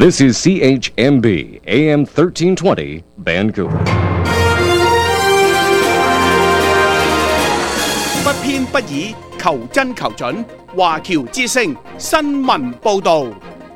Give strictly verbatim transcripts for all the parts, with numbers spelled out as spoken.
This is C H M B A M thirteen twenty Vancouver。 不偏不倚，求真求準。華僑之聲新聞報導。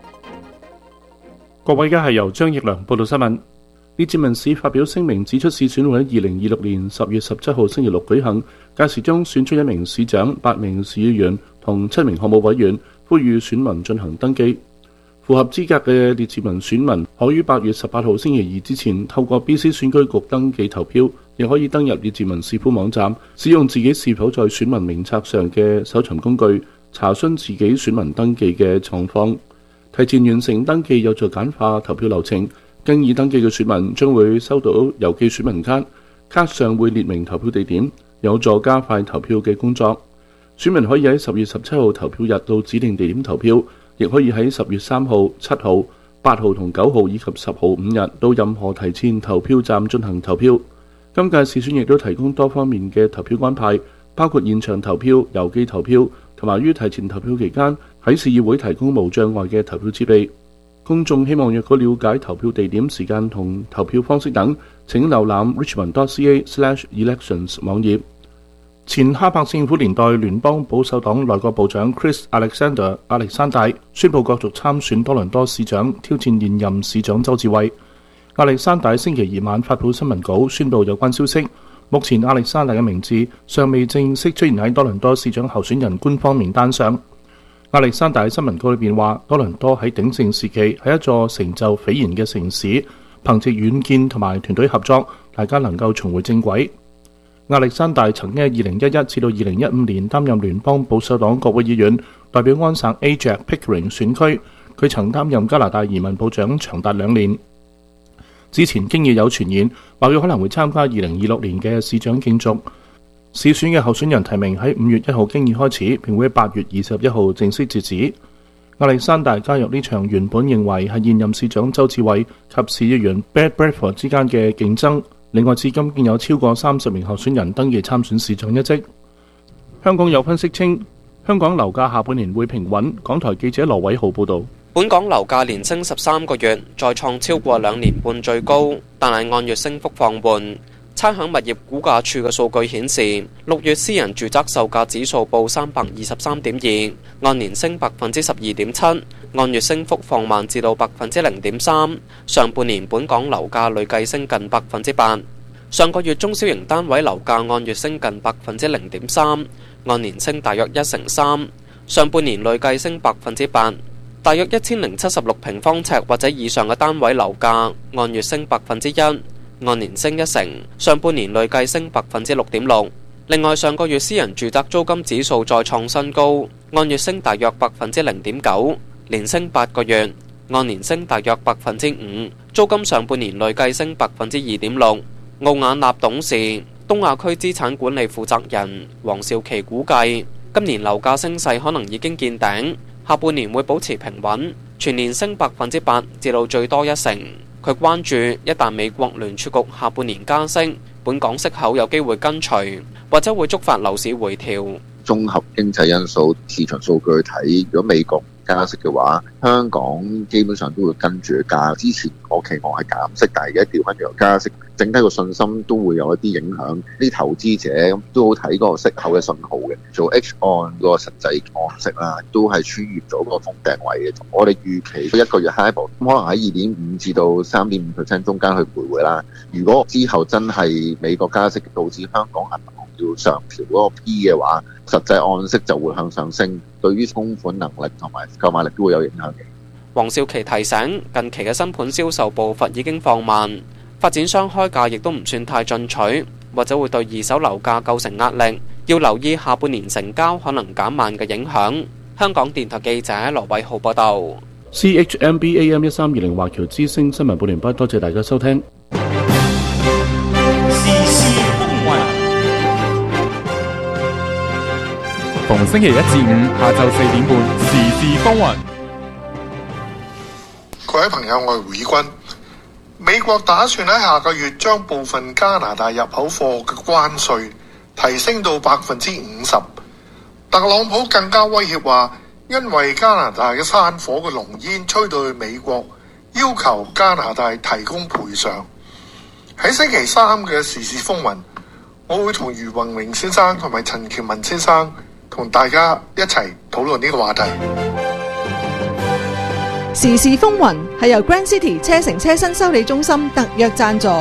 各位，而家係由張奕良報道新聞。列治文市發表聲明指出，市選會喺二零二六年十月十七號星期六舉行，屆時將選出一名市長、八名市議員同七名項目委員，呼籲選民進行登記。符合資格嘅列治文選民可於八月十八號星期二之前透過 B C 選舉局登記投票，亦可以登入列治文市府網站，使用自己是否在選民名冊上嘅搜尋工具，查詢自己選民登記嘅狀況。提前完成登記有助簡化投票流程。經已登記嘅選民將會收到郵寄選民卡，卡上會列明投票地點，有助加快投票嘅工作。選民可以喺十月十七號投票日到指定地點投票，亦可以喺十月三號、七號、八號同九號以及十號五日到任何提前投票站進行投票。今屆市選亦都提供多方面嘅投票安排，包括現場投票、郵寄投票，同埋於提前投票期間喺市議會提供無障礙嘅投票設備。公眾希望若果了解投票地點、時間同投票方式等，請瀏覽 richmond dot c a slash elections 網頁。前哈柏政府年代聯邦保守黨內閣部長 Chris Alexander 亞歷山大宣布角逐參選多倫多市長，挑戰現任市長鄒至蕙。亞歷山大星期二晚發布新聞稿宣布有關消息。目前亞歷山大嘅名字尚未正式出現喺多倫多市長候選人官方名單上。亞歷山大喺新聞稿裏邊話，多倫多喺鼎盛時期係一座成就斐然嘅城市，憑藉遠見同埋團隊合作，大家能夠重回正軌。亞歷山大曾經喺二零一一至到二零一五年擔任聯邦保守黨國會議員，代表安省 Ajax Pickering 選區。佢曾擔任加拿大移民部長長達兩年。之前經已有傳言話佢可能會參加二零二六年嘅市長競逐。市選嘅候選人提名喺五月一號經已開始，並會喺八月二十一號正式截止。亞歷山大加入呢場原本認為係現任市長鄒至蕙及市議員 Brad Bradford 之間嘅競爭。另外，至今已有超過三十名候選人登記參選市長一職。香港有分析稱，香港樓價下半年會平穩。港台記者羅偉浩報導。 本港樓價連升十三個月，再創超過兩年半最高，但係按月升幅放緩。差餉物業估價署嘅數據顯示，六月私人住宅售價指數報三百二十三點二，按年升百分之十二點七，按月升幅放慢至到百分之零點三。上半年本港樓價累計升近百分之八。上個月中小型單位樓價按月升近百分之零點三，按年升大約一成三。上半年累計升百分之八，大約一千零七十六平方尺或者以上嘅單位樓價按月升百分之一。按年升一成，上半年累計升百分之六點六。另外，上個月私人住宅租金指數再創新高，按月升大約百分之零點九，連升八個月，按年升大約百分之五。租金上半年累計升百分之二點六。奧雅納董事、東亞區資產管理負責人黃少琪估計，今年樓價升勢可能已經見頂，下半年會保持平穩，全年升百分之八至到最多一成。佢關注一旦美國聯儲局下半年加息，本港息口有機會跟隨，或者會觸發樓市回調。 綜合經濟因素、市場數據去睇，如果美國加息嘅話，香港基本上都會跟住加。之前我期望係減息，但係而家調翻轉加息，整體個信心都會有一啲影響。啲投資者都好睇嗰個息口嘅信號嘅，做 H 按嗰個實際按息啦，都係穿越咗個封頂位嘅。我哋預期一個月 HIBOR 可能喺二點五至到三點五 percent 中間去徘徊啦。如果之後真係美國加息導致香港銀行要上調嗰個 P 嘅話，實際按息就會向上升，對於供款能力同埋購買力都會有影響嘅。 黃少琪提醒，近期嘅新盤銷售步伐已經放慢，發展商開價亦都唔算太進取，或者會對二手樓價構成壓力，要留意下半年成交可能減慢嘅影響。香港電台記者羅偉浩報道。 C H M B A M 一三二零華僑之聲新聞報完畢，多謝大家收聽。 時事風雲， 逢星期一至五下晝四點半，時事風雲。 各位朋友，我係胡以軍。美國打算喺下個月將部分加拿大入口貨嘅關稅提升到百分之五十。特朗普更加威脅話，因為加拿大嘅山火嘅濃煙吹到去美國， 要求加拿大提供賠償。喺星期三嘅時事風雲，我會同余宏明先生同埋陳喬文先生同大家一齊討論呢個話題。 時事風雲係由 Grand City 車城車身修理中心特約贊助。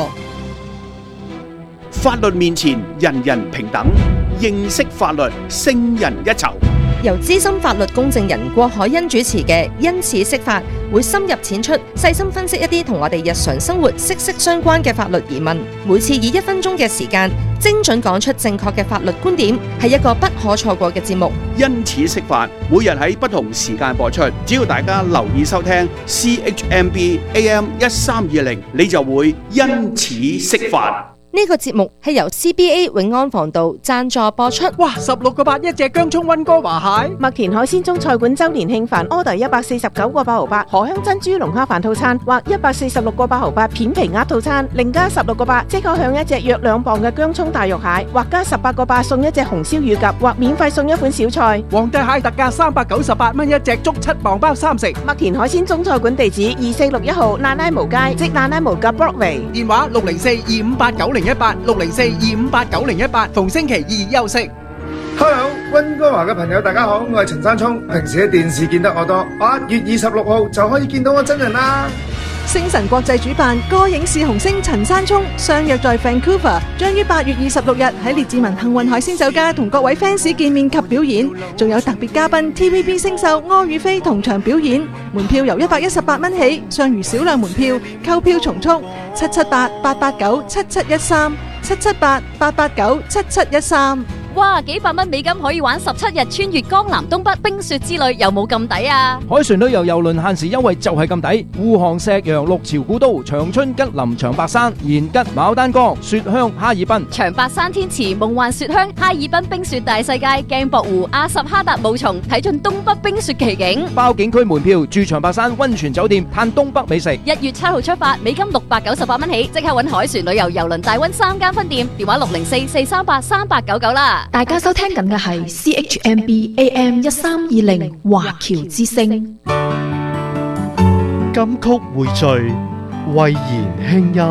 法律面前人人平等，認識法律勝人一籌。 由資深法律公證人郭海欣主持嘅因此釋法，會深入淺出，細心分析一啲同我哋日常生活息息相關嘅法律疑問。每次以一分鐘嘅時間，精準講出正確嘅法律觀點，係一個不可錯過嘅節目。 因此釋法，每日喺不同時間播出，只要大家留意收聽 C H M B A M 一三二零，你就會因此釋法。 呢個節目係由 C B A 永安防盜贊助播出。 哇！十六個八一隻姜葱溫哥華蟹， 麥田海鮮中菜館周年慶飯 order 一百四十九個八毫八，荷香珍珠龍蝦飯套餐或一百四十六個八毫八片皮鴨套餐，另加十六個八即可享一隻約兩磅嘅姜葱大肉蟹，或加十八個八送一隻紅燒乳鴿，或免費送一款小菜。 皇帝蟹特價三百九十八蚊一隻，足七磅包三食。 麥田海鮮中菜館地址二四六一號那拉無街，即那拉無嘅 Broadway。 電話六零四二五八九零一八六零四二五八九零一八，逢星期二休息。 Hello， 溫哥華嘅朋友大家好，我係陳山聰，平時喺電視見得我多，八月二十六號就可以見到我真人啦。 星晨國際主辦歌影視紅星陳山聰相約在 Vancouver， 將於八月二十六日喺列治文幸運海鮮酒家同各位 fans 見面及表演，仲有特別嘉賓 T V B 星秀柯宇飛同場表演。門票由一百一十八蚊起，尚餘少量門票，購票從速，七七八八八九七七一三，七七八八八九七七一三。 哇！幾百蚊美金可以玩十七日穿越江南東北冰雪之旅，有冇咁抵啊？ 海船旅遊郵輪限時優惠就係咁抵，護航石洋、六朝古都、長春吉林、長白山、延吉、牡丹江、雪鄉、哈爾濱、 長白山天池、夢幻雪鄉、哈爾濱冰雪大世界、鏡泊湖、阿什哈達霧叢，睇盡東北冰雪奇景。 包景區門票，住長白山溫泉酒店，嘆東北美食。 一月七號出發，美金六百九十八蚊起，即刻搵海船旅遊郵輪大溫三間分店，電話六零四四三八三八九九啦。 大家收聽緊嘅係 C H M B A M 一三二零華僑之聲。 金曲匯聚，慧言輕音。